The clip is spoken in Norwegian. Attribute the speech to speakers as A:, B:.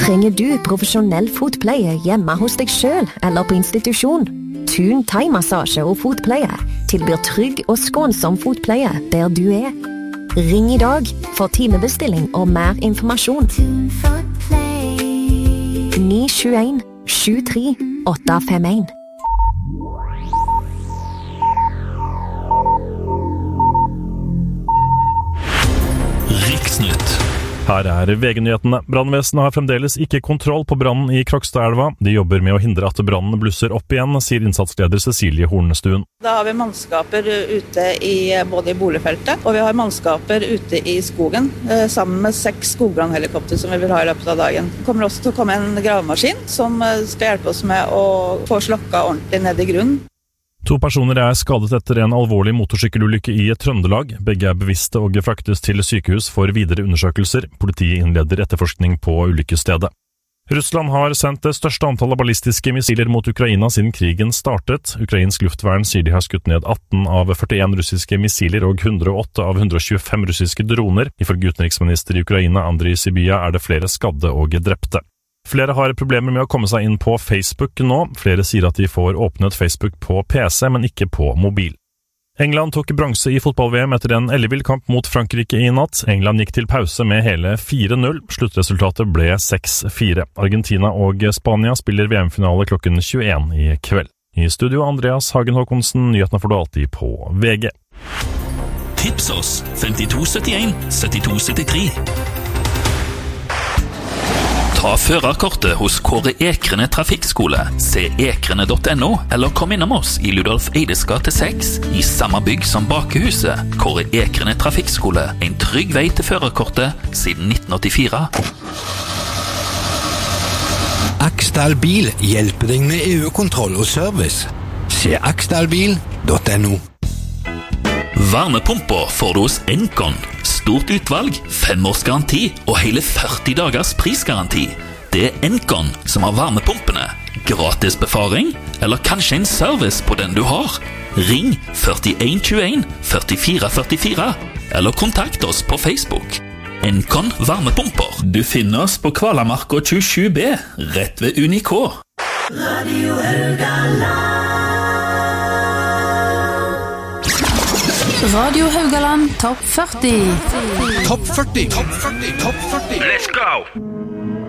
A: Trenger du profesjonell fotpleie hjemme hos deg selv eller på institusjon? Thun thai-massasje og fotpleie tilbyr trygg og skånsom fotpleie der du er. Ring i dag for timebestilling og mer informasjon. 921 73 851.
B: Riksnytt.
C: Her VG-nyhetene. Brannvesenet har fremdeles ikke kontroll på brannen i Krokstadelva. De jobber med å hindre at brannen blusser opp igjen, sier innsatsleder Cecilie Hornestuen.
D: Da har vi mannskaper ute både i boligfeltet, og vi har mannskaper ute i skogen, sammen med 6 skogbrannhelikopter som vi vil ha i løpet av dagen. Det kommer også til å komme en gravemaskin som skal hjelpe oss med å få slokka ordentlig ned i grunnen.
C: 2 personer skadet etter en alvorlig motorsykkelulykke i Trøndelag. Begge bevisste og fraktes til sykehus for videre undersøkelser. Politiet innleder etterforskning på ulykkesstedet. Russland har sendt det største antallet ballistiske missiler mot Ukraina siden krigen startet. Ukrainsk luftvern sier de har skutt ned 18 av 41 russiske missiler og 108 av 125 russiske droner. Ifølge utenriksminister i Ukraina, Andriy Sybiha, det flere skadde og drepte. Flere har problemer med å komme seg inn på Facebook nå. Flere sier at de får åpnet Facebook på PC, men ikke på mobil. England tok bronse i fotball-VM etter en ellevill kamp mot Frankrike i natt. England gikk til pause med hele 4-0. Sluttresultatet ble 6-4. Argentina og Spania spiller VM-finale klokken 21 i kveld. I studio Andreas Hagen Håkonsen, nyhetene får du alltid på VG.
B: Tips oss 5271 7273. Ta førerkortet hos Kåre Ekrene Trafikkskole, se ekrene.no, eller kom innom oss i Ludolf Eides gate 6, i samme bygg som Bakehuset. Kåre Ekrene Trafikkskole, en trygg vei til førerkortet siden 1984.
E: Aksdal Bil hjelper deg med EU-kontroll og service. Se aksdalbil.no.
B: Varmepumper får du hos Encon. Stort utvalg, 5 års garanti og hele 40 dagers prisgaranti. Det Encon som har varmepumpene. Gratis befaring, eller kanskje en service på den du har. Ring 4121 4444, eller kontakt oss på Facebook. Encon varmepumper. Du finner oss på Kvalamarka 27B, rett ved Unik.
F: Radio Haugaland. Radio Haugaland Topp 40.
E: Topp 40. Topp 40. Topp 40.
B: Let's go!